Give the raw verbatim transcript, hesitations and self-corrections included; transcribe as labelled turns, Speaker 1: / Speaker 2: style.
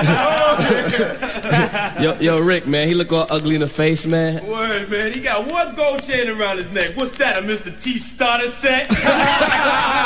Speaker 1: yo, yo, Rick, man, he look all ugly in the face, man.
Speaker 2: Word, man, he got one gold chain around his neck. What's that, a Mister T starter set?